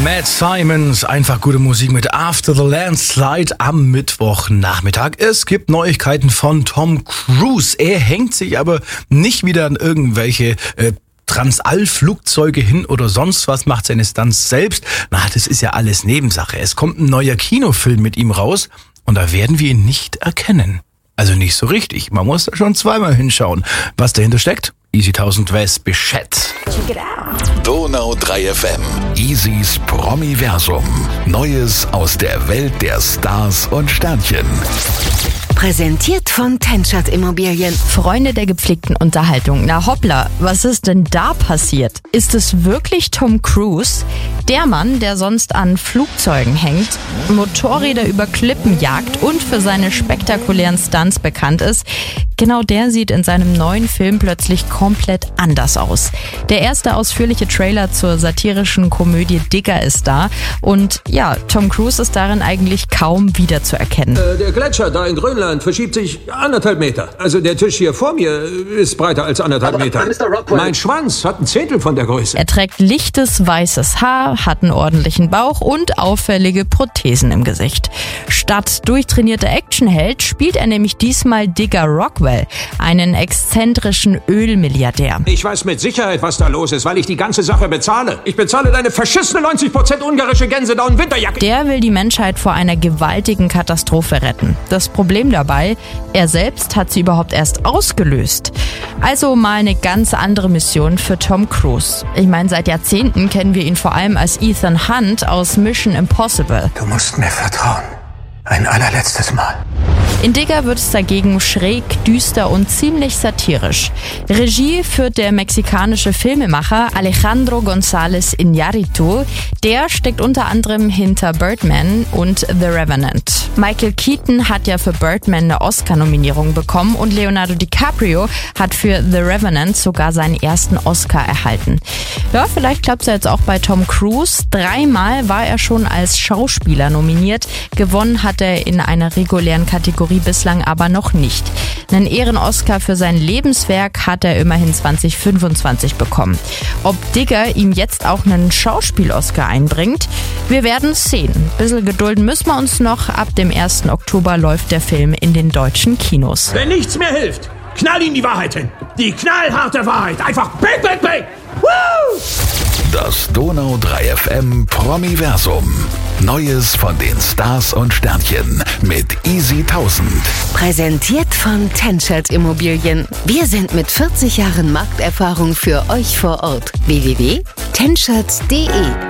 Matt Simons, einfach gute Musik mit After the Landslide am Mittwochnachmittag. Es gibt Neuigkeiten von Tom Cruise. Er hängt sich aber nicht wieder an irgendwelche Transall-Flugzeuge hin oder sonst was, macht seine Stunts selbst. Na, das ist ja alles Nebensache. Es kommt ein neuer Kinofilm mit ihm raus und da werden wir ihn nicht erkennen. Also nicht so richtig. Man muss da schon zweimal hinschauen. Was dahinter steckt? Easy 1000 weiß Bescheid. Donau 3 FM. Easys Promiversum. Neues aus der Welt der Stars und Sternchen. Präsentiert von Tenschert Immobilien. Freunde der gepflegten Unterhaltung. Na hoppla, was ist denn da passiert? Ist es wirklich Tom Cruise? Der Mann, der sonst an Flugzeugen hängt, Motorräder über Klippen jagt und für seine spektakulären Stunts bekannt ist, genau der sieht in seinem neuen Film plötzlich komplett anders aus. Der erste ausführliche Trailer zur satirischen Komödie Digger ist da und ja, Tom Cruise ist darin eigentlich kaum wiederzuerkennen. Der Gletscher da in Grönland verschiebt sich 1,5 Meter. Also der Tisch hier vor mir ist breiter als 1,5 Meter. Mein Schwanz hat 1/10 von der Größe. Er trägt lichtes weißes Haar, hat einen ordentlichen Bauch und auffällige Prothesen im Gesicht. Statt durchtrainierter Actionheld spielt er nämlich diesmal Digger Rockwell, einen exzentrischen Ölmilliardär. Ich weiß mit Sicherheit, was da los ist, weil ich die ganze Sache bezahle. Ich bezahle deine verschissene 90% ungarische Gänsedown-Winterjacke. Der will die Menschheit vor einer gewaltigen Katastrophe retten. Das Problem dabei, er selbst hat sie überhaupt erst ausgelöst. Also mal eine ganz andere Mission für Tom Cruise. Ich meine, seit Jahrzehnten kennen wir ihn vor allem als Ethan Hunt aus Mission Impossible. Du musst mir vertrauen. Ein allerletztes Mal. In Digger wird es dagegen schräg, düster und ziemlich satirisch. Regie führt der mexikanische Filmemacher Alejandro González Iñárritu. Der steckt unter anderem hinter Birdman und The Revenant. Michael Keaton hat ja für Birdman eine Oscar-Nominierung bekommen und Leonardo DiCaprio hat für The Revenant sogar seinen ersten Oscar erhalten. Ja, vielleicht klappt es ja jetzt auch bei Tom Cruise. 3-mal war er schon als Schauspieler nominiert. Gewonnen hat er in einer regulären Kategorie bislang aber noch nicht. Einen Ehren-Oscar für sein Lebenswerk hat er immerhin 2025 bekommen. Ob Digger ihm jetzt auch einen Schauspiel-Oscar einbringt, wir werden es sehen. Ein bisschen gedulden müssen wir uns noch. Ab dem 1. Oktober läuft der Film in den deutschen Kinos. Wenn nichts mehr hilft, knall ihm die Wahrheit hin. Die knallharte Wahrheit. Einfach bang, bang, bang. Woo! Das Donau 3 FM Promiversum. Neues von den Stars und Sternchen mit Easy 1000. Präsentiert von Tenschert Immobilien. Wir sind mit 40 Jahren Markterfahrung für euch vor Ort. www.tenschert.de